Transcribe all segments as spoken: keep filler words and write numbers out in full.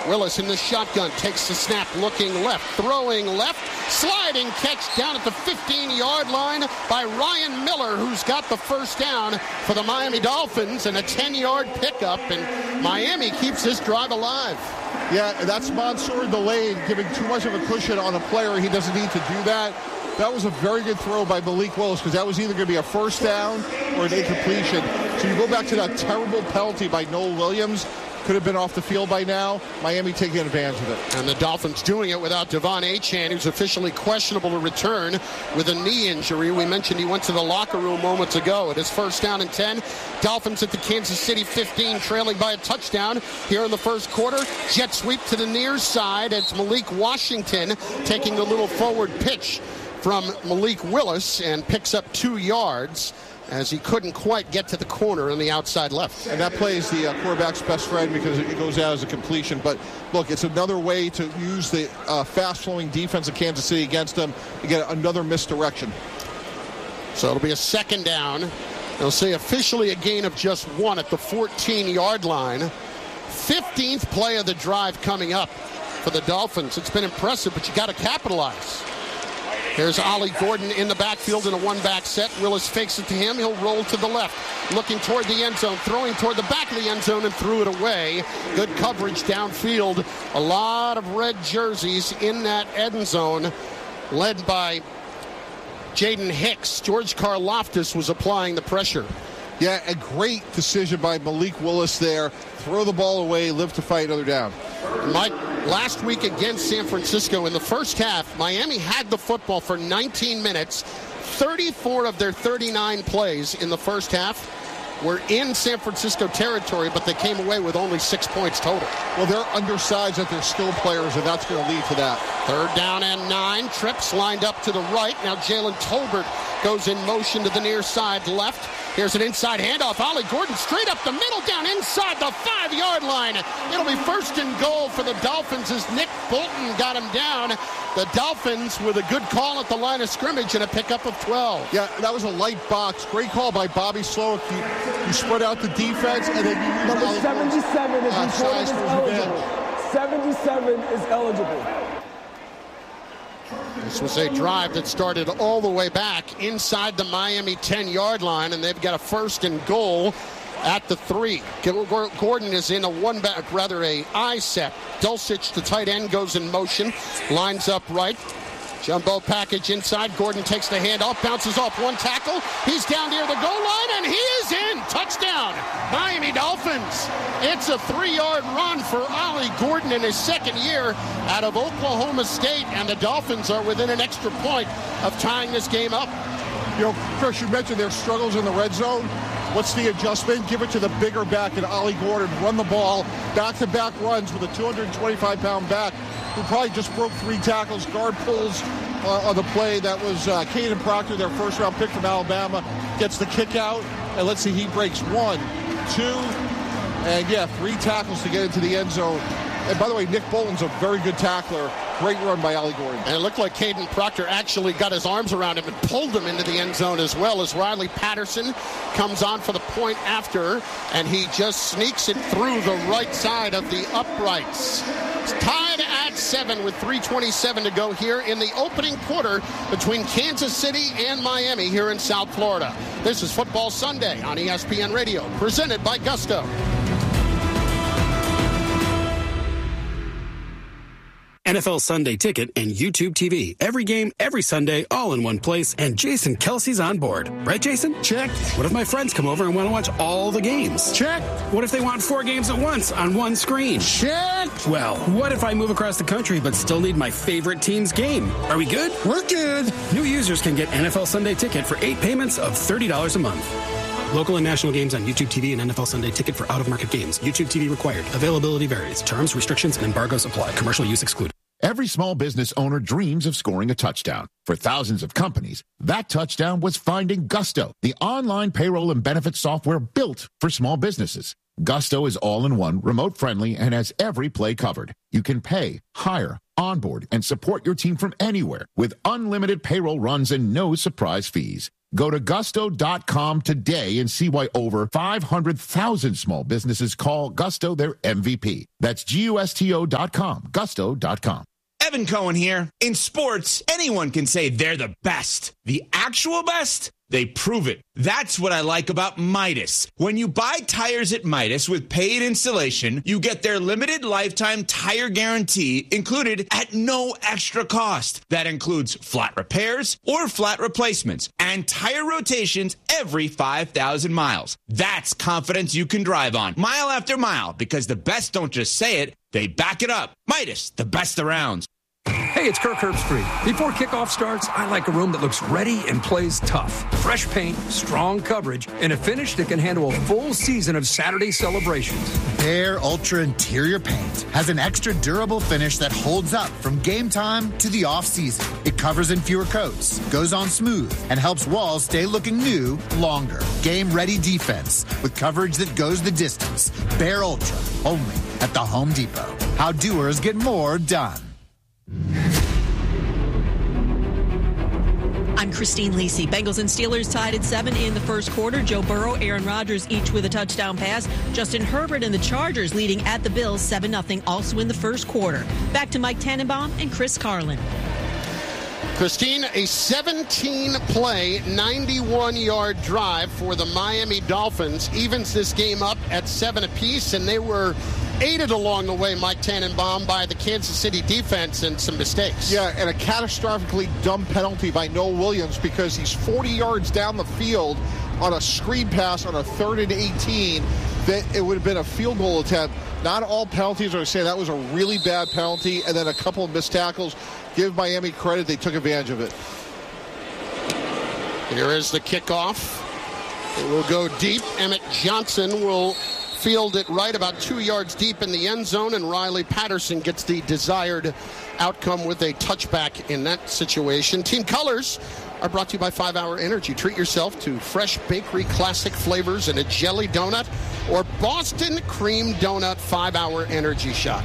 Willis in the shotgun, takes the snap, looking left, throwing left, sliding catch down at the fifteen-yard line by Ryan Miller, who's got the first down for the Miami Dolphins, and a ten-yard pickup, and Miami keeps this drive alive. Yeah, that's Mansour delayed, giving too much of a cushion on a player. He doesn't need to do that. That was a very good throw by Malik Willis, because that was either going to be a first down or an incompletion. So you go back to that terrible penalty by Noel Williams. Could have been off the field by now. Miami taking advantage of it. And the Dolphins doing it without Devon Achane, who's officially questionable to return with a knee injury. We mentioned he went to the locker room moments ago. It is first down and ten. Dolphins at the Kansas City fifteen, trailing by a touchdown here in the first quarter. Jet sweep to the near side. It's Malik Washington taking the little forward pitch from Malik Willis and picks up two yards as he couldn't quite get to the corner on the outside left. And that play is the uh, quarterback's best friend because it goes out as a completion. But, look, it's another way to use the uh, fast-flowing defense of Kansas City against them to get another misdirection. So it'll be a second down. They'll say officially a gain of just one at the fourteen-yard line. fifteenth play of the drive coming up for the Dolphins. It's been impressive, but you got to capitalize. There's Ollie Gordon in the backfield in a one-back set. Willis fakes it to him. He'll roll to the left, looking toward the end zone, throwing toward the back of the end zone and threw it away. Good coverage downfield. A lot of red jerseys in that end zone, led by Jaden Hicks. George Karlaftis was applying the pressure. Yeah, a great decision by Malik Willis there. Throw the ball away, live to fight another down. Mike, last week against San Francisco in the first half, Miami had the football for nineteen minutes. thirty-four of their thirty-nine plays in the first half were in San Francisco territory, but they came away with only six points total. Well, they're undersized, that they're skill players, and that's going to lead to that. Third down and nine. Trips lined up to the right. Now Jalen Tolbert goes in motion to the near side left. Here's an inside handoff. Ollie Gordon straight up the middle, down inside the five-yard line. It'll be first and goal for the Dolphins as Nick Bolton got him down. The Dolphins with a good call at the line of scrimmage and a pickup of twelve. Yeah, that was a light box. Great call by Bobby Slowick. You, you spread out the defense, and then you use Number Ollie seventy-seven is, uh, is eligible. seventy-seven is eligible. This was a drive that started all the way back inside the Miami ten-yard line, and they've got a first and goal at the three. Gordon is in a one-back, rather a I set. Dulcich, the tight end, goes in motion, lines up right. Jumbo package inside. Gordon takes the handoff, bounces off one tackle. He's down near the goal line, and he is in. Touchdown, Miami Dolphins. It's a three-yard run for Ollie Gordon in his second year out of Oklahoma State, and the Dolphins are within an extra point of tying this game up. You know, Chris, you mentioned their struggles in the red zone. What's the adjustment? Give it to the bigger back in Ollie Gordon. Run the ball. Back-to-back runs with a two hundred twenty-five pound back who probably just broke three tackles. Guard pulls uh, on the play. That was uh, Caden Proctor, their first-round pick from Alabama. Gets the kick out. And let's see, he breaks one, two, and, yeah, three tackles to get into the end zone. And, by the way, Nick Bolton's a very good tackler. Great run by Ollie Gordon. And it looked like Caden Proctor actually got his arms around him and pulled him into the end zone as well, as Riley Patterson comes on for the point after, and he just sneaks it through the right side of the uprights. It's tied at seven with three twenty-seven to go here in the opening quarter between Kansas City and Miami here in South Florida. This is Football Sunday on E S P N Radio, presented by Gusto. N F L Sunday Ticket and YouTube T V. Every game, every Sunday, all in one place. And Jason Kelsey's on board. Right, Jason? Check. What if my friends come over and want to watch all the games? Check. What if they want four games at once on one screen? Check. Well, what if I move across the country but still need my favorite team's game? Are we good? We're good. New users can get N F L Sunday Ticket for eight payments of thirty dollars a month. Local and national games on YouTube T V and N F L Sunday Ticket for out-of-market games. YouTube T V required. Availability varies. Terms, restrictions, and embargoes apply. Commercial use excluded. Every small business owner dreams of scoring a touchdown. For thousands of companies, that touchdown was finding Gusto, the online payroll and benefits software built for small businesses. Gusto is all-in-one, remote-friendly, and has every play covered. You can pay, hire, onboard, and support your team from anywhere with unlimited payroll runs and no surprise fees. Go to gusto dot com today and see why over five hundred thousand small businesses call Gusto their M V P. That's G U S T O dot com, gusto dot com. Evan Cohen here. In sports, anyone can say they're the best. The actual best? They prove it. That's what I like about Midas. When you buy tires at Midas with paid installation, you get their limited lifetime tire guarantee included at no extra cost. That includes flat repairs or flat replacements and tire rotations every five thousand miles. That's confidence you can drive on mile after mile, because the best don't just say it, they back it up. Midas, the best around. Hey, it's Kirk Herbstreit. Before kickoff starts, I like a room that looks ready and plays tough. Fresh paint, strong coverage, and a finish that can handle a full season of Saturday celebrations. Behr Ultra Interior Paint has an extra durable finish that holds up from game time to the off-season. It covers in fewer coats, goes on smooth, and helps walls stay looking new longer. Game-ready defense with coverage that goes the distance. Behr Ultra, only at the Home Depot. How doers get more done. I'm Christine Lisi. Bengals and Steelers tied at seven in the first quarter. Joe Burrow, Aaron Rodgers each with a touchdown pass. Justin Herbert and the Chargers leading at the Bills seven nothing also in the first quarter. Back to Mike Tannenbaum and Chris Carlin. Christine, a seventeen-play, ninety-one-yard drive for the Miami Dolphins evens this game up at seven apiece, and they were aided along the way, Mike Tannenbaum, by the Kansas City defense and some mistakes. Yeah, and a catastrophically dumb penalty by Noah Williams, because he's forty yards down the field on a screen pass on a third and eighteen. That it would have been a field goal attempt. Not all penalties are saying that was a really bad penalty, and then a couple of missed tackles. Give Miami credit, they took advantage of it. Here is the kickoff. It will go deep. Emmett Johnson will field it right about two yards deep in the end zone, and Riley Patterson gets the desired outcome with a touchback in that situation. Team colors are brought to you by five hour Energy. Treat yourself to fresh bakery classic flavors and a jelly donut or Boston cream donut five hour Energy shot.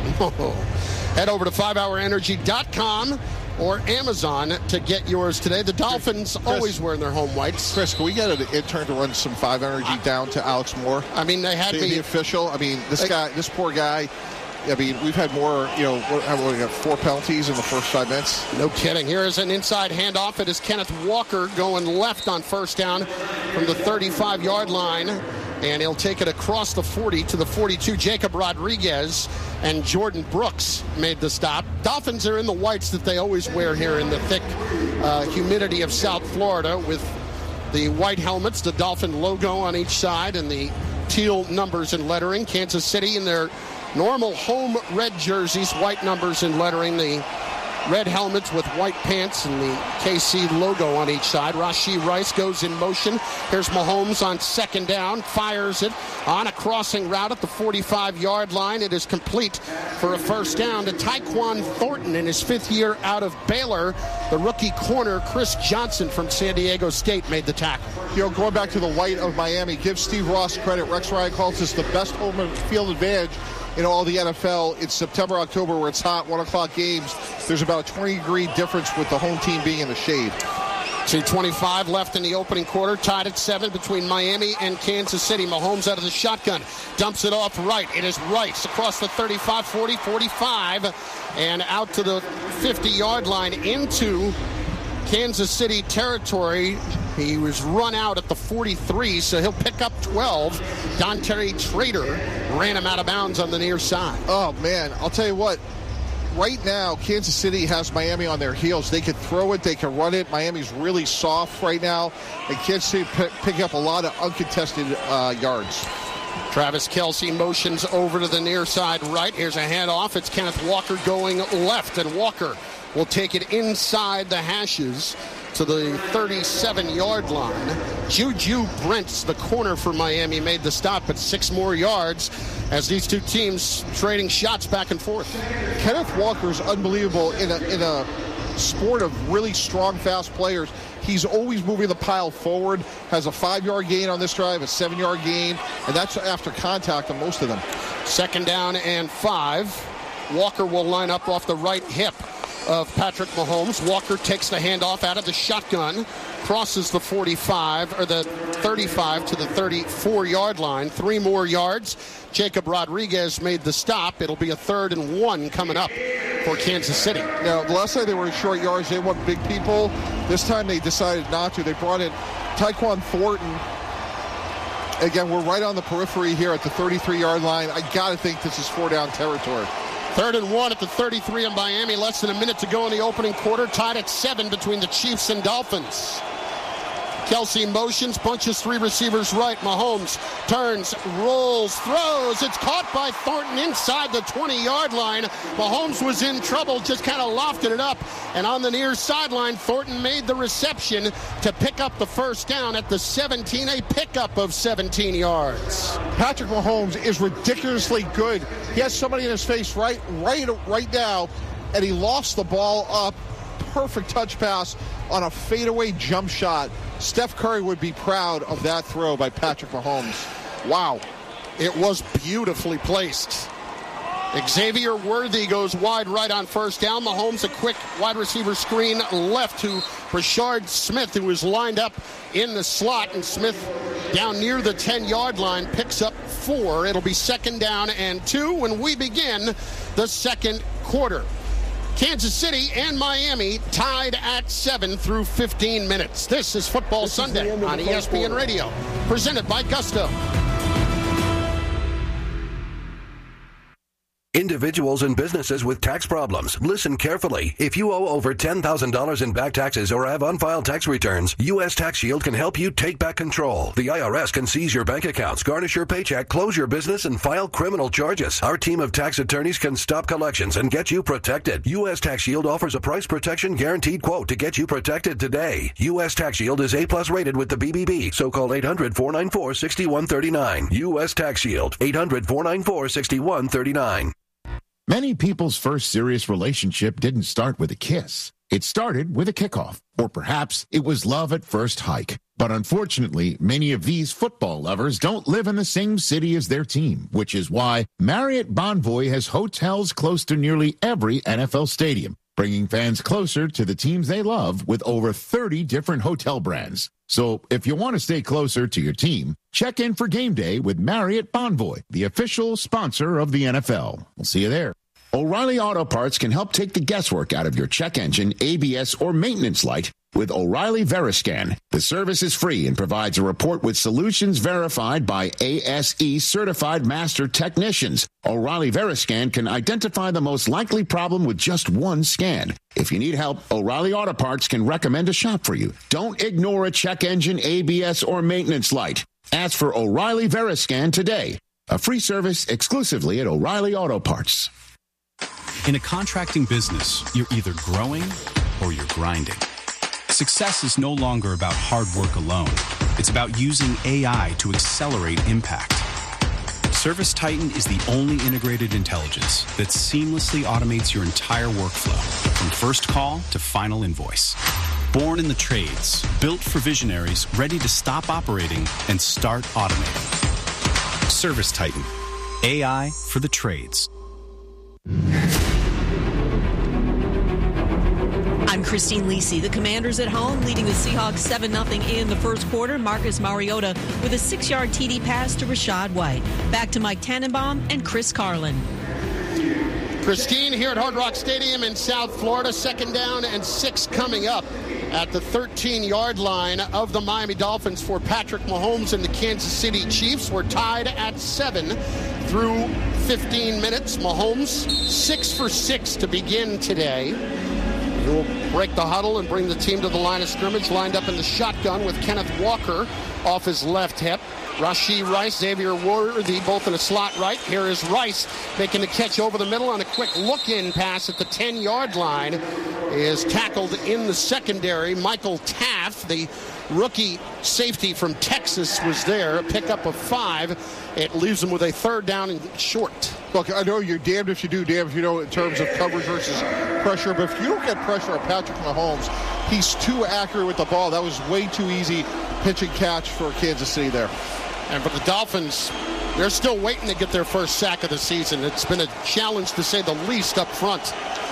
Head over to five hour energy dot com or Amazon to get yours today. The Dolphins Chris, always wearing their home whites. Chris, can we get an intern to run some five Energy I, down to Alex Moore? I mean, they had the, me. The official. I mean, this I, guy, this poor guy. I mean, we've had more, you know, what, what, we got four penalties in the first five minutes. No kidding. Here is an inside handoff. It is Kenneth Walker going left on first down from the thirty-five yard line. And he'll take it across the forty to the forty-two. Jacob Rodriguez and Jordan Brooks made the stop. Dolphins are in the whites that they always wear here in the thick uh, humidity of South Florida, with the white helmets, the Dolphin logo on each side, and the teal numbers and lettering. Kansas City in their normal home red jerseys, white numbers and lettering, the red helmets with white pants and the K C logo on each side. Rashee Rice goes in motion. Here's Mahomes on second down, fires it on a crossing route at the forty-five yard line. It is complete for a first down to Tyquan Thornton in his fifth year out of Baylor. The rookie corner, Chris Johnson from San Diego State, made the tackle. You know, going back to the white of Miami, give Steve Ross credit. Rex Ryan calls this the best home field advantage in all the N F L. It's September, October, where it's hot, one o'clock games. There's about a twenty degree difference with the home team being in the shade. two twenty-five left in the opening quarter, tied at seven between Miami and Kansas City. Mahomes out of the shotgun, dumps it off right. It is Rice across the thirty-five, forty, forty-five, and out to the fifty yard line into Kansas City territory. He was run out at the forty-three, so he'll pick up twelve. Dontari Trader ran him out of bounds on the near side. Oh, man, I'll tell you what. Right now, Kansas City has Miami on their heels. They can throw it, they can run it. Miami's really soft right now, and Kansas City p- picking up a lot of uncontested uh, yards. Travis Kelce motions over to the near side right. Here's a handoff. It's Kenneth Walker going left, and Walker will take it inside the hashes to the thirty-seven yard line. Juju Brents, the corner for Miami, made the stop at six more yards as these two teams trading shots back and forth. Kenneth Walker is unbelievable in a, in a sport of really strong, fast players. He's always moving the pile forward, has a five yard gain on this drive, a seven yard gain, and that's after contact on most of them. Second down and five. Walker will line up off the right hip of Patrick Mahomes. Walker takes the handoff out of the shotgun, crosses the forty-five or the thirty-five to the thirty-four-yard line. Three more yards. Jacob Rodriguez made the stop. It'll be a third and one coming up for Kansas City. Now, the last time they were in short yards, they want big people. This time they decided not to. They brought in Tyquan Thornton. Again, we're right on the periphery here at the thirty-three-yard line. I got to think this is four-down territory. Third and one at the thirty-three in Miami. Less than a minute to go in the opening quarter. Tied at seven between the Chiefs and Dolphins. Kelsey motions, punches three receivers right. Mahomes turns, rolls, throws. It's caught by Thornton inside the twenty-yard line. Mahomes was in trouble, just kind of lofted it up. And on the near sideline, Thornton made the reception to pick up the first down at the seventeen, a pickup of seventeen yards. Patrick Mahomes is ridiculously good. He has somebody in his face right, right, right now, and he lost the ball up. Perfect touch pass on a fadeaway jump shot. Steph Curry would be proud of that throw by Patrick Mahomes. Wow. It was beautifully placed. Xavier Worthy goes wide right on first down. Mahomes a quick wide receiver screen left to Rashard Smith, who is lined up in the slot. And Smith down near the ten-yard line picks up four. It'll be second down and two when we begin the second quarter. Kansas City and Miami tied at seven through fifteen minutes. This is Football this Sunday is on E S P N quarter. Radio, presented by Gusto. Individuals and businesses with tax problems, listen carefully. If you owe over ten thousand dollars in back taxes or have unfiled tax returns, U S Tax Shield can help you take back control. The I R S can seize your bank accounts, garnish your paycheck, close your business, and file criminal charges. Our team of tax attorneys can stop collections and get you protected. U S Tax Shield offers a price protection guaranteed quote to get you protected today. U S Tax Shield is A-plus rated with the B B B, so call eight hundred, four nine four, six one three nine. U S Tax Shield, eight hundred, four nine four, six one three nine. Many people's first serious relationship didn't start with a kiss. It started with a kickoff, or perhaps it was love at first hike. But unfortunately, many of these football lovers don't live in the same city as their team, which is why Marriott Bonvoy has hotels close to nearly every N F L stadium, bringing fans closer to the teams they love with over thirty different hotel brands. So if you want to stay closer to your team, check in for game day with Marriott Bonvoy, the official sponsor of the N F L. We'll see you there. O'Reilly Auto Parts can help take the guesswork out of your check engine, A B S, or maintenance light with O'Reilly Veriscan. The service is free and provides a report with solutions verified by A S E certified master technicians. O'Reilly Veriscan can identify the most likely problem with just one scan. If you need help, O'Reilly Auto Parts can recommend a shop for you. Don't ignore a check engine, A B S, or maintenance light. Ask for O'Reilly Veriscan today. A free service exclusively at O'Reilly Auto Parts. In a contracting business, you're either growing or you're grinding. Success is no longer about hard work alone. It's about using A I to accelerate impact. Service Titan is the only integrated intelligence that seamlessly automates your entire workflow, from first call to final invoice. Born in the trades, built for visionaries ready to stop operating and start automating. Service Titan, A I for the trades. I'm Christine Lisi. The Commanders at home leading the Seahawks seven nothing in the first quarter. Marcus Mariota with a six-yard T D pass to Rashad White. Back to Mike Tannenbaum and Chris Carlin. Christine here at Hard Rock Stadium in South Florida. Second down and six coming up at the thirteen-yard line of the Miami Dolphins for Patrick Mahomes and the Kansas City Chiefs. We're tied at seven through fifteen minutes. Mahomes six for six to begin today. He will break the huddle and bring the team to the line of scrimmage, lined up in the shotgun with Kenneth Walker off his left hip. Rashee Rice, Xavier Worthy, both in a slot right. Here is Rice making the catch over the middle on a quick look-in pass at the ten-yard line. Is tackled in the secondary. Michael Taft, the rookie safety from Texas, was there. A pickup of five. It leaves them with a third down and short. Look, I know you're damned if you do, damned if you don't in terms of coverage versus pressure, but if you don't get pressure on Patrick Mahomes, he's too accurate with the ball. That was way too easy pitch and catch for Kansas City there. And for the Dolphins, they're still waiting to get their first sack of the season. It's been a challenge, to say the least, up front.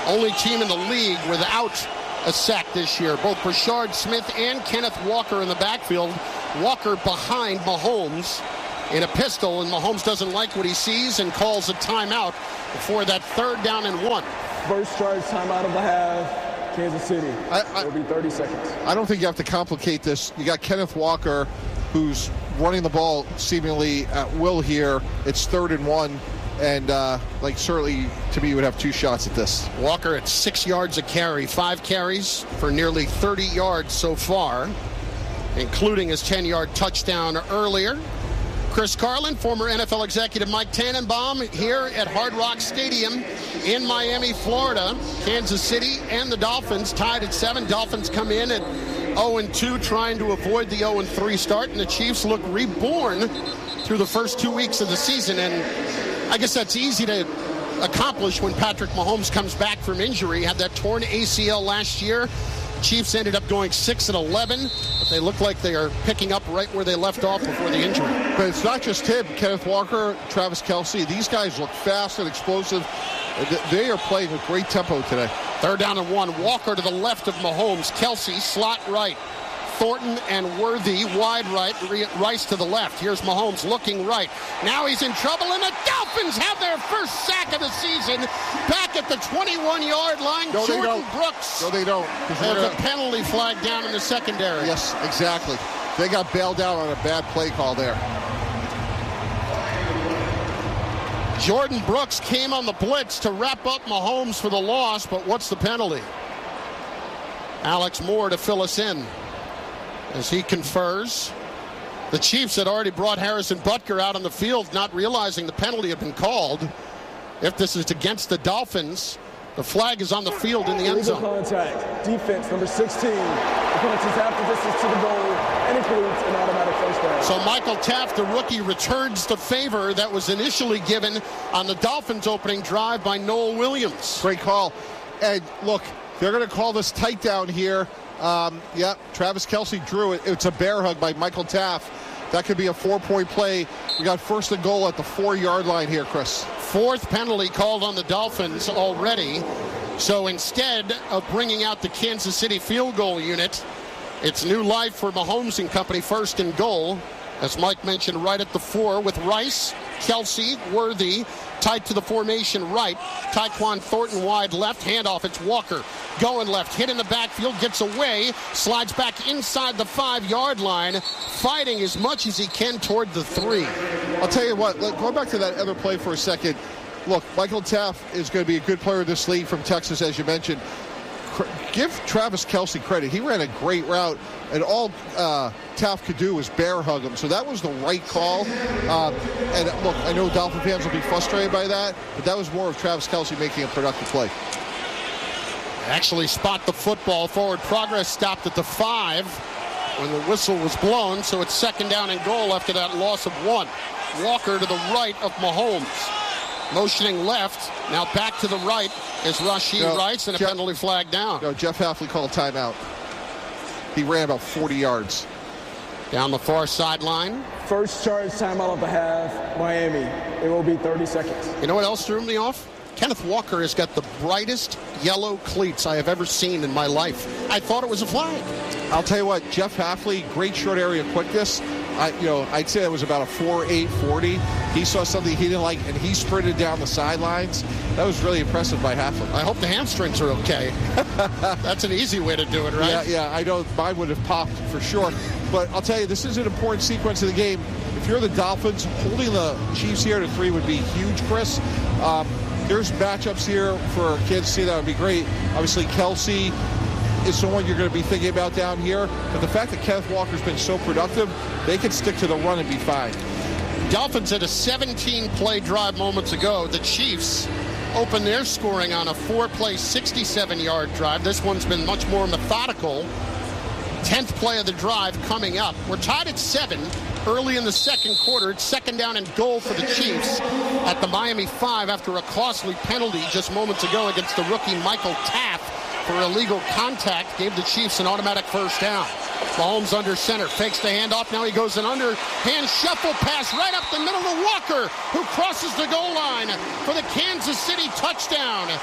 Only team in the league without a sack this year. Both Brashard Smith and Kenneth Walker in the backfield. Walker behind Mahomes in a pistol, and Mahomes doesn't like what he sees and calls a timeout before that third down and one. First charge timeout of the half, Kansas City. I, I, It'll be thirty seconds. I don't think you have to complicate this. You got Kenneth Walker, who's running the ball seemingly at will here. It's third and one. And, uh, like, certainly, to me, you would have two shots at this. Walker at six yards a carry. Five carries for nearly thirty yards so far, including his ten-yard touchdown earlier. Chris Carlin, former N F L executive Mike Tannenbaum, here at Hard Rock Stadium in Miami, Florida. Kansas City and the Dolphins tied at seven. Dolphins come in at oh and two, trying to avoid the oh and three start. And the Chiefs look reborn through the first two weeks of the season. And I guess that's easy to accomplish when Patrick Mahomes comes back from injury. Had that torn A C L last year. Chiefs ended up going six and eleven, but they look like they are picking up right where they left off before the injury. But it's not just him. Kenneth Walker, Travis Kelce, these guys look fast and explosive. They are playing with great tempo today. Third down and one. Walker to the left of Mahomes. Kelce slot right. Thornton and Worthy wide right, Rice to the left. Here's Mahomes looking right. Now he's in trouble, and the Dolphins have their first sack of the season back at the twenty-one-yard line. No, Jordan they don't. Brooks. No, they don't. There's a penalty flag down in the secondary. Yes, exactly. They got bailed out on a bad play call there. Jordan Brooks came on the blitz to wrap up Mahomes for the loss, but what's the penalty? Alex Moore to fill us in as he confers. The Chiefs had already brought Harrison Butker out on the field, not realizing the penalty had been called. If this is against the Dolphins, the flag is on the field in the end zone. Contact. Defense, number sixteen. The penalty's half the distance to the goal and includes an automatic first down. So Michael Taft, the rookie, returns the favor that was initially given on the Dolphins' opening drive by Noel Williams. Great call. And look, they're going to call this tight down here. Um, yeah, Travis Kelce drew it. It's a bear hug by Michael Taft. That could be a four-point play. We got first and goal at the four-yard line here, Chris. Fourth penalty called on the Dolphins already. So instead of bringing out the Kansas City field goal unit, it's new life for Mahomes and company, first and goal. As Mike mentioned, right at the four with Rice, Kelce, Worthy, tight to the formation right. Tyquan Thornton wide left, handoff. It's Walker going left, hit in the backfield, gets away, slides back inside the five-yard line, fighting as much as he can toward the three. I'll tell you what, going back to that other play for a second, look, Michael Taft is going to be a good player in this league from Texas, as you mentioned. Give Travis Kelce credit. He ran a great route, and all uh, Taft could do was bear hug him. So that was the right call. Um, and look, I know Dolphin fans will be frustrated by that, but that was more of Travis Kelce making a productive play. Actually spot the football. Forward progress stopped at the five when the whistle was blown, so it's second down and goal after that loss of one. Walker to the right of Mahomes. Motioning left, now back to the right is Rashee no, Rice, and a Jeff, penalty flag down. No, Jeff Hafley called timeout. He ran about forty yards. Down the far sideline. First charge timeout of the half, Miami. It will be thirty seconds. You know what else threw me off? Kenneth Walker has got the brightest yellow cleats I have ever seen in my life. I thought it was a flag. I'll tell you what, Jeff Hafley, great short area quickness. I, you know, I'd say it was about a four eight forty. He saw something he didn't like, and he sprinted down the sidelines. That was really impressive by Hafley. I hope the hamstrings are okay. That's an easy way to do it, right? Yeah, yeah. I know mine would have popped for sure. But I'll tell you, this is an important sequence of the game. If you're the Dolphins, holding the Chiefs here to three would be huge, Chris. Um, there's matchups here for Kansas City that would be great. Obviously, Kelce is someone you're going to be thinking about down here. But the fact that Kenneth Walker's been so productive, they can stick to the run and be fine. Dolphins had a seventeen-play drive moments ago. The Chiefs opened their scoring on a four-play, sixty-seven-yard drive. This one's been much more methodical. tenth play of the drive coming up. We're tied at seven early in the second quarter. It's second down and goal for the Chiefs at the Miami five after a costly penalty just moments ago against the rookie Michael Taft for illegal contact. Gave the Chiefs an automatic first down. Mahomes under center, fakes the handoff. Now he goes an underhand shuffle pass right up the middle to Walker, who crosses the goal line for the Kansas City touchdown.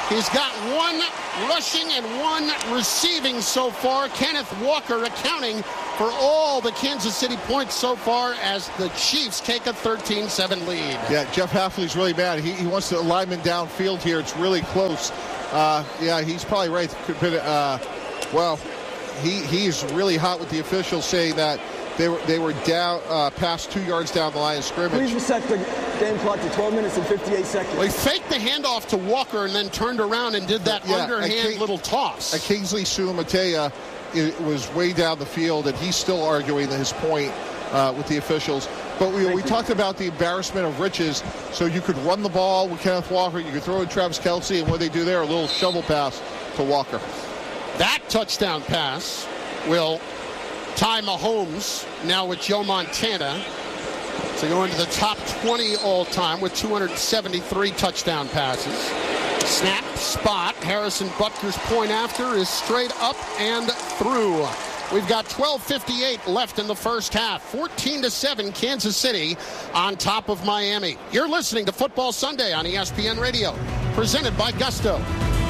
He's got one rushing and one receiving so far. Kenneth Walker accounting for all the Kansas City points so far as the Chiefs take a thirteen seven lead. Yeah, Jeff Hafley's really mad. He, he wants the lineman downfield here. It's really close. Uh, yeah, he's probably right. Could be, uh, well, he he's really hot with the officials saying that they were they were down uh, past two yards down the line of scrimmage. Please reset the game clock to twelve minutes and fifty-eight seconds. Well, he faked the handoff to Walker and then turned around and did that yeah, underhand King, little toss. Uh, Kingsley Suamatea was way down the field, and he's still arguing his point uh, with the officials. But we, we talked about the embarrassment of riches. So you could run the ball with Kenneth Walker, you could throw it to Travis Kelce, and what they do there, a little shovel pass to Walker. That touchdown pass will tie Mahomes now with Joe Montana to go into the top twenty all-time with two hundred seventy-three touchdown passes. Snap, spot. Harrison Butker's point after is straight up and through. We've got twelve fifty-eight left in the first half. fourteen to seven Kansas City on top of Miami. You're listening to Football Sunday on E S P N Radio, presented by Gusto.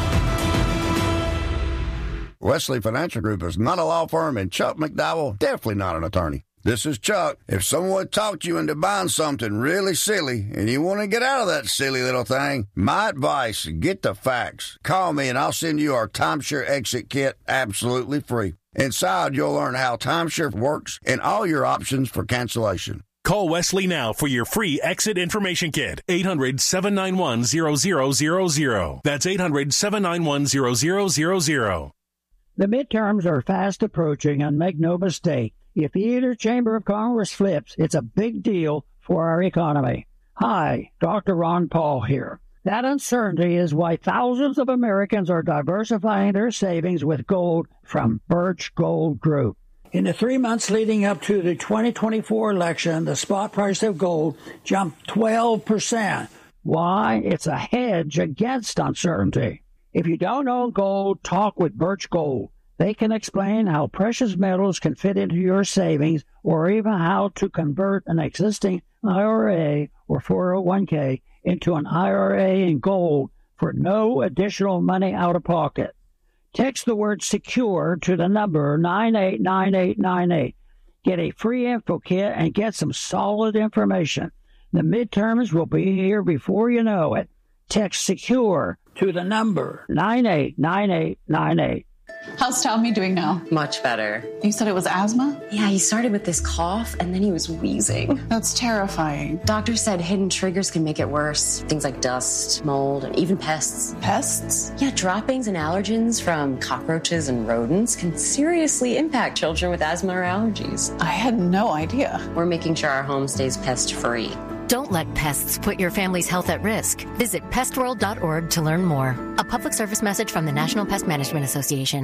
Wesley Financial Group is not a law firm, and Chuck McDowell definitely not an attorney. This is Chuck. If someone talked you into buying something really silly and you want to get out of that silly little thing, my advice, get the facts. Call me and I'll send you our timeshare exit kit absolutely free. Inside, you'll learn how timeshare works and all your options for cancellation. Call Wesley now for your free exit information kit. eight hundred, seven nine one, zero zero zero zero. That's eight hundred, seven nine one, zero zero zero zero. The midterms are fast approaching, and make no mistake, if either chamber of Congress flips, it's a big deal for our economy. Hi, Doctor Ron Paul here. That uncertainty is why thousands of Americans are diversifying their savings with gold from Birch Gold Group. In the three months leading up to the twenty twenty-four election, the spot price of gold jumped twelve percent. Why? It's a hedge against uncertainty. If you don't own gold, talk with Birch Gold. They can explain how precious metals can fit into your savings, or even how to convert an existing I R A or four oh one k into an I R A in gold for no additional money out of pocket. Text the word SECURE to the number nine eight nine eight nine eight. Get a free info kit and get some solid information. The midterms will be here before you know it. Text SECURE to the number nine eight nine eight nine eight. How's Tommy doing now? Much better. You said it was asthma? Yeah, he started with this cough, and then he was wheezing. That's terrifying. Doctor said hidden triggers can make it worse. Things like dust, mold, and even pests. Pests? Yeah, droppings and allergens from cockroaches and rodents can seriously impact children with asthma or allergies. I had no idea. We're making sure our home stays pest-free. Don't let pests put your family's health at risk. Visit pest world dot org to learn more. A public service message from the National Pest Management Association.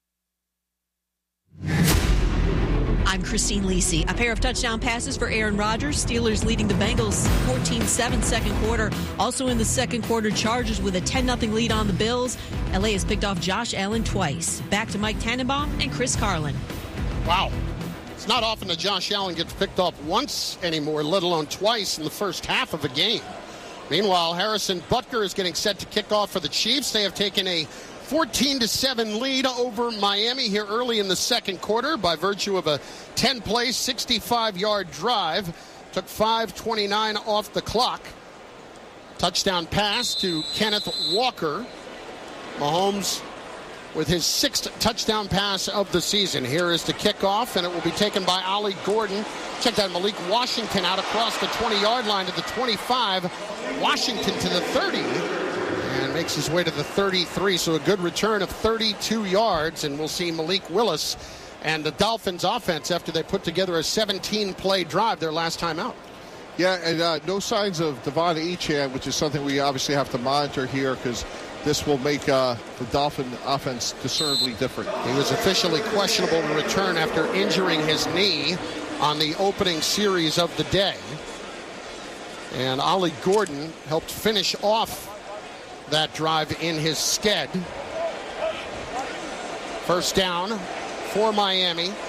I'm Christine Lisi. A pair of touchdown passes for Aaron Rodgers. Steelers leading the Bengals fourteen seven second quarter. Also in the second quarter, Chargers with a ten nothing lead on the Bills. L A has picked off Josh Allen twice. Back to Mike Tannenbaum and Chris Carlin. Wow. It's not often that Josh Allen gets picked off once anymore, let alone twice in the first half of a game. Meanwhile, Harrison Butker is getting set to kick off for the Chiefs. They have taken a fourteen to seven lead over Miami here early in the second quarter by virtue of a ten-play, sixty-five yard drive. Took five twenty-nine off the clock. Touchdown pass to Kenneth Walker. Mahomes with his sixth touchdown pass of the season. Here is the kickoff, and it will be taken by Ollie Gordon. Check that Malik Washington out across the twenty yard line to the twenty-five. Washington to the thirty. And makes his way to the thirty-three, so a good return of thirty-two yards, and we'll see Malik Willis and the Dolphins offense after they put together a seventeen play drive their last time out. Yeah, and uh, no signs of Devon Achane, which is something we obviously have to monitor here because this will make uh, the Dolphin offense discernibly different. He was officially questionable to return after injuring his knee on the opening series of the day. And Ollie Gordon helped finish off that drive in his stead. First down for Miami.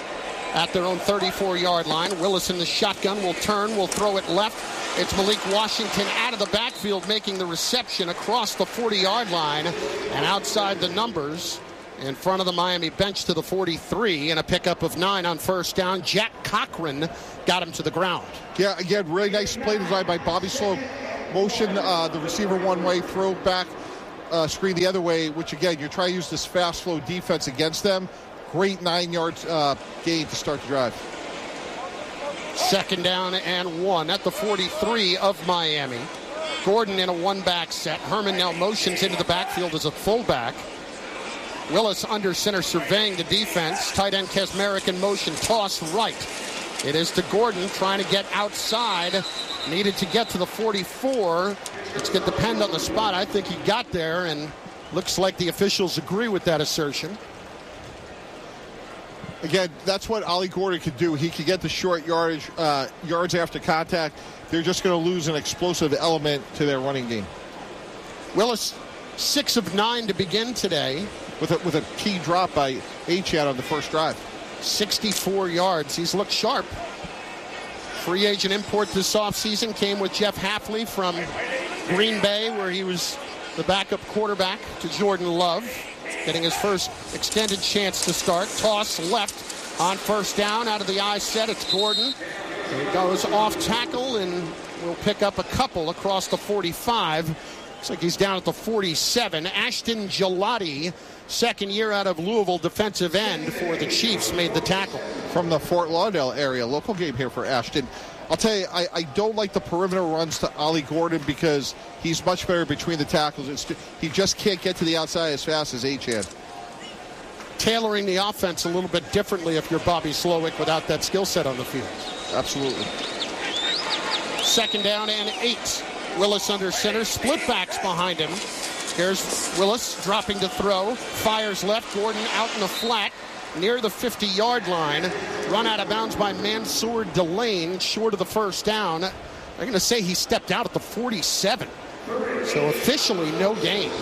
at their own thirty-four-yard line. Willis in the shotgun will turn, will throw it left. It's Malik Washington out of the backfield making the reception across the forty-yard line and outside the numbers in front of the Miami bench to the forty-three, and a pickup of nine on first down. Jack Cochran got him to the ground. Yeah, again, really nice play design by Bobby Slow. Motion uh, the receiver one way, throw back, uh, screen the other way, which again, you're trying to use this fast, slow defense against them. Great nine-yard uh, gain to start the drive. Second down and one at the forty-three of Miami. Gordon in a one-back set. Herman now motions into the backfield as a fullback. Willis under center surveying the defense. Tight end Kesmerick in motion. Toss right. It is to Gordon trying to get outside. Needed to get to the forty-four. It's going to depend on the spot. I think he got there, and looks like the officials agree with that assertion. Again, that's what Ollie Gordon could do. He could get the short yardage, uh, yards after contact. They're just going to lose an explosive element to their running game. Willis, six of nine to begin today. With a, with a key drop by Achad on the first drive. sixty-four yards. He's looked sharp. Free agent import this offseason came with Jeff Hafley from Green Bay, where he was the backup quarterback to Jordan Love, getting his first extended chance to start. Toss left on first down out of the I set. It's Gordon. He goes off tackle and will pick up a couple across the forty-five. Looks like he's down at the forty-seven. Ashton Gelati, second year out of Louisville, defensive end for the Chiefs, made the tackle. From the Fort Lauderdale area, local game here for Ashton. I'll tell you, I, I don't like the perimeter runs to Ollie Gordon because he's much better between the tackles. It's, he just can't get to the outside as fast as Achad. Tailoring the offense a little bit differently if you're Bobby Slowick without that skill set on the field. Absolutely. Second down and eight. Willis under center, split backs behind him. Here's Willis dropping to throw, fires left, Gordon out in the flat near the fifty-yard line. Run out of bounds by Mansour Delane, short of the first down. They're going to say he stepped out at the forty-seven. So officially no gain.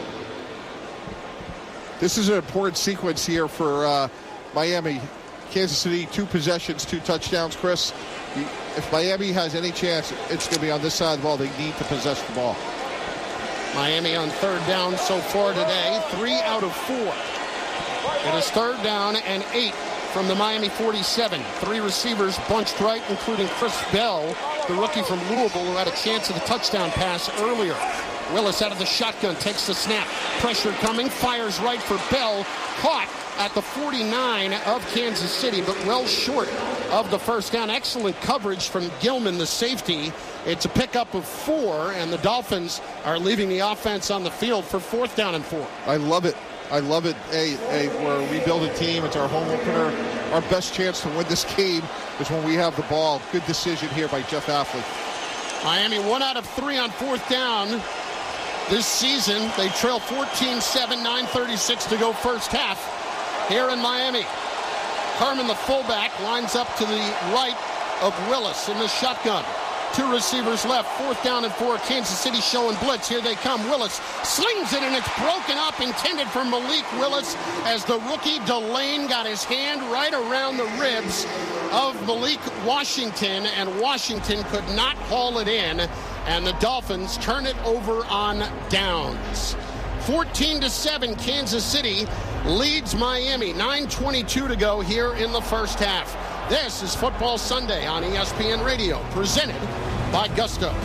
This is an important sequence here for uh, Miami. Kansas City, two possessions, two touchdowns. Chris, if Miami has any chance, it's going to be on this side of the ball. They need to possess the ball. Miami on third down so far today, three out of four. It is third down and eight from the Miami forty-seven. Three receivers bunched right, including Chris Bell, the rookie from Louisville, who had a chance at a touchdown pass earlier. Willis out of the shotgun, takes the snap. Pressure coming, fires right for Bell. Caught at the forty-nine of Kansas City, but well short of the first down. Excellent coverage from Gilman, the safety. It's a pickup of four, and the Dolphins are leaving the offense on the field for fourth down and four. I love it. I love it. Hey, hey, we're a rebuilding team. It's our home opener. Our best chance to win this game is when we have the ball. Good decision here by Jeff Hafley. Miami one out of three on fourth down this season. They trail fourteen seven, nine thirty-six to go first half here in Miami. Herman, the fullback, lines up to the right of Willis in the shotgun. Two receivers left, fourth down and four. Kansas City showing blitz. Here they come. Willis slings it, and it's broken up, intended for Malik Willis, as the rookie Delane got his hand right around the ribs of Malik Washington, and Washington could not haul it in, and the Dolphins turn it over on downs. fourteen to seven, Kansas City leads Miami. nine twenty-two to go here in the first half. This is Football Sunday on E S P N Radio, presented by Gusto.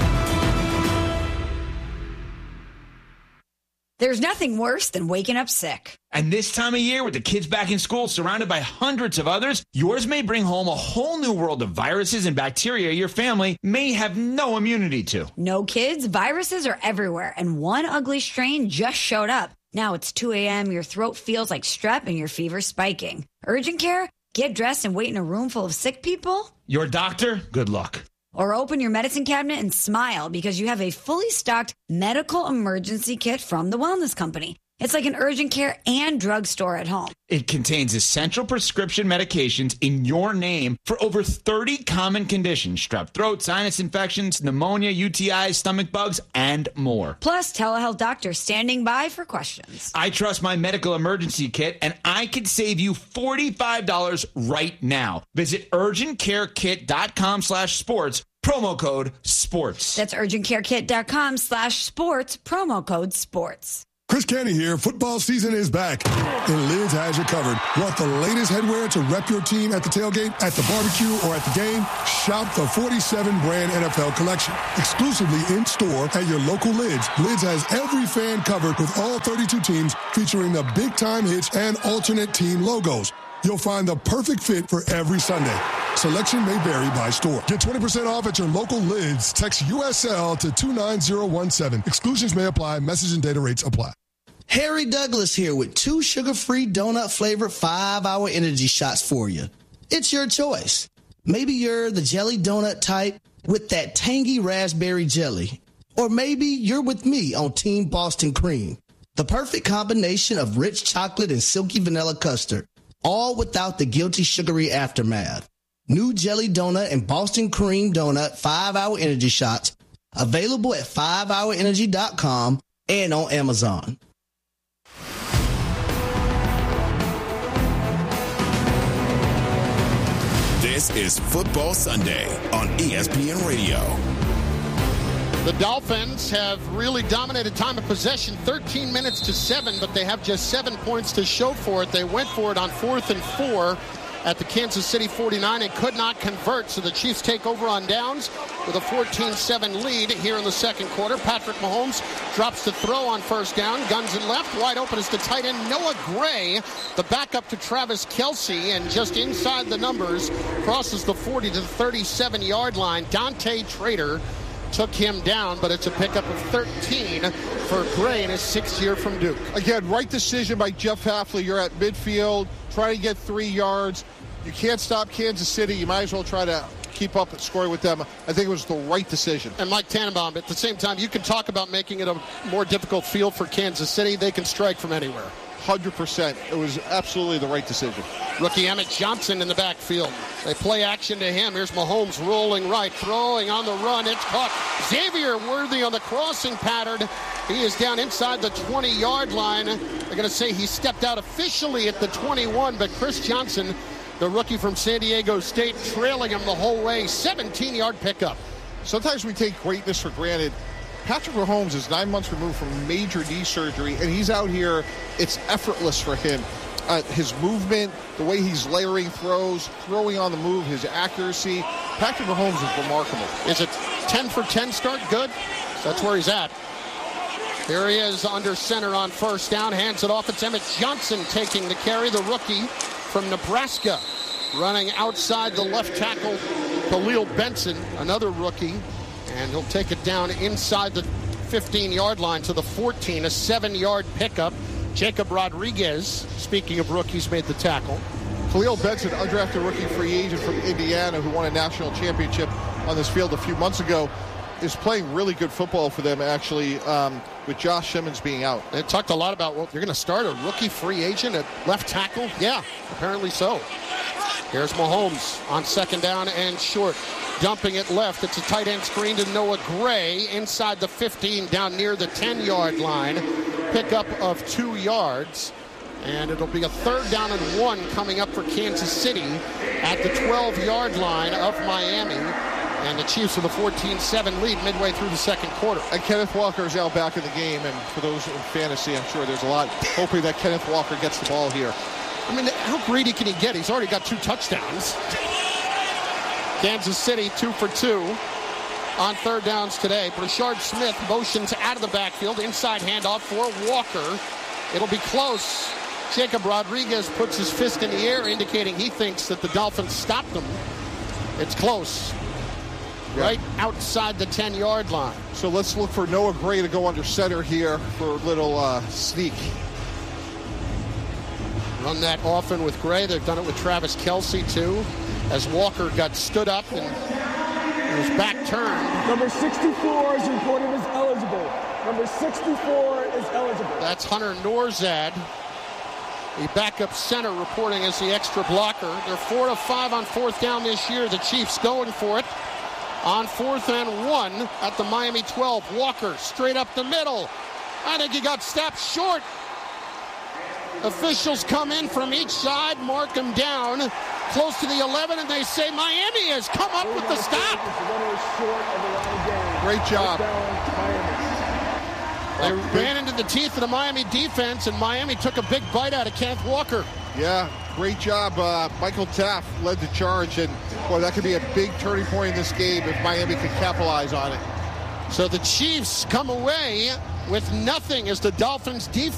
There's nothing worse than waking up sick. And this time of year, with the kids back in school, surrounded by hundreds of others, yours may bring home a whole new world of viruses and bacteria your family may have no immunity to. No, kids, viruses are everywhere, and one ugly strain just showed up. Now it's two a.m., your throat feels like strep, and your fever's spiking. Urgent care? Get dressed and wait in a room full of sick people? Your doctor? Good luck. Or open your medicine cabinet and smile because you have a fully stocked medical emergency kit from the Wellness Company. It's like an urgent care and drugstore at home. It contains essential prescription medications in your name for over thirty common conditions: strep throat, sinus infections, pneumonia, U T Is, stomach bugs, and more. Plus, telehealth doctors standing by for questions. I trust my medical emergency kit, and I can save you forty-five dollars right now. Visit urgentcarekit.com slash sports, promo code sports. That's urgentcarekit.com slash sports, promo code sports. Chris Canty here. Football season is back, and Lids has you covered. Want the latest headwear to rep your team at the tailgate, at the barbecue, or at the game? Shop the forty-seven brand N F L collection. Exclusively in-store at your local Lids. Lids has every fan covered with all thirty-two teams, featuring the big-time hits and alternate team logos. You'll find the perfect fit for every Sunday. Selection may vary by store. Get twenty percent off at your local Lids. Text U S L to two nine zero one seven. Exclusions may apply. Message and data rates apply. Harry Douglas here with two sugar-free donut-flavored five-hour energy shots for you. It's your choice. Maybe you're the jelly donut type with that tangy raspberry jelly. Or maybe you're with me on Team Boston Cream. The perfect combination of rich chocolate and silky vanilla custard, all without the guilty sugary aftermath. New jelly donut and Boston Cream donut five-hour energy shots, available at five hour energy dot com and on Amazon. This is Football Sunday on E S P N Radio. The Dolphins have really dominated time of possession, thirteen minutes to seven, but they have just seven points to show for it. They went for it on fourth and four at the Kansas City forty-nine and could not convert, so the Chiefs take over on downs with a fourteen seven lead here in the second quarter. Patrick Mahomes drops to throw on first down, guns in left, wide open is the tight end Noah Gray, the backup to Travis Kelce, and just inside the numbers, crosses the forty to the thirty-seven yard line. Dante Trader took him down, but it's a pickup of thirteen for Gray in his sixth year from Duke. Again, right decision by Jeff Hafley. You're at midfield, trying to get three yards. You can't stop Kansas City. You might as well try to keep up and score with them. I think it was the right decision. And Mike Tannenbaum, at the same time, you can talk about making it a more difficult field for Kansas City. They can strike from anywhere. one hundred percent. It was absolutely the right decision. Rookie Emmett Johnson in the backfield. They play action to him. Here's Mahomes rolling right, throwing on the run. It's caught. Xavier Worthy on the crossing pattern. He is down inside the twenty yard line. They're going to say he stepped out officially at the twenty-one, but Chris Johnson, the rookie from San Diego State, trailing him the whole way. seventeen yard pickup. Sometimes we take greatness for granted. Patrick Mahomes is nine months removed from major knee surgery, and he's out here. It's effortless for him. Uh, his movement, the way he's layering throws, throwing on the move, his accuracy. Patrick Mahomes is remarkable. Is it ten for ten start? Good. That's where he's at. Here he is under center on first down. Hands it off. It's Emmett Johnson taking the carry, the rookie from Nebraska. Running outside the left tackle, Khalil Benson, another rookie. And he'll take it down inside the fifteen yard line to the fourteen, a seven yard pickup. Jacob Rodriguez, speaking of rookies, made the tackle. Khalil Benson, undrafted rookie free agent from Indiana who won a national championship on this field a few months ago, is playing really good football for them, actually, um, with Josh Simmons being out. They talked a lot about, well, you're going to start a rookie free agent at left tackle? Yeah, apparently so. Here's Mahomes on second down and short. Dumping it left. It's a tight end screen to Noah Gray inside the fifteen, down near the ten yard line. Pickup of two yards. And it'll be a third down and one coming up for Kansas City at the twelve yard line of Miami. And the Chiefs with a fourteen seven lead midway through the second quarter. And Kenneth Walker is out back in the game. And for those in fantasy, I'm sure there's a lot hoping that Kenneth Walker gets the ball here. I mean, how greedy can he get? He's already got two touchdowns. Kansas City two for two on third downs today. Brashard Smith motions out of the backfield. Inside handoff for Walker. It'll be close. Jacob Rodriguez puts his fist in the air, indicating he thinks that the Dolphins stopped them. It's close. Right outside the ten yard line. So let's look for Noah Gray to go under center here for a little uh, sneak. Run that often with Gray. They've done it with Travis Kelce, too, as Walker got stood up and was back turned. Number sixty-four is reported as eligible. Number sixty-four is eligible. That's Hunter Norzad, the backup center, reporting as the extra blocker. They're four to five on fourth down this year. The Chiefs going for it on fourth and one at the Miami twelve. Walker straight up the middle. I think he got stopped short. Officials come in from each side, mark him down close to the eleven, and they say Miami has come up with the stop. Great job. They ran into the teeth of the Miami defense, and Miami took a big bite out of Kenneth Walker. Yeah, great job. Uh, Michael Taft led the charge, and boy, that could be a big turning point in this game if Miami could capitalize on it. So the Chiefs come away with nothing as the Dolphins defense